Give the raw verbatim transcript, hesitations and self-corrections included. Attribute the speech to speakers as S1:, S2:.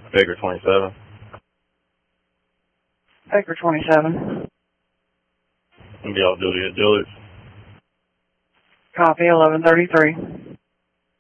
S1: Baker twenty-seven.
S2: Baker twenty-seven.
S1: I'll be off duty at Dillard's.
S2: Copy, eleven thirty-three.